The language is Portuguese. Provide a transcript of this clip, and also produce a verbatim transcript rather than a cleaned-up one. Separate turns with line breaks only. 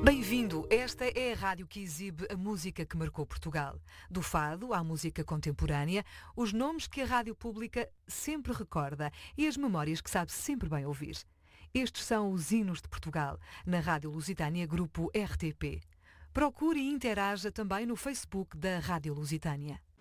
Bem-vindo, esta é a rádio que exibe a música que marcou Portugal. Do fado à música contemporânea, os nomes que a rádio pública sempre recorda e as memórias que sabe sempre bem ouvir. Estes são os hinos de Portugal, na Rádio Lusitânia Grupo R T P. Procure e interaja também no Facebook da Rádio Lusitânia.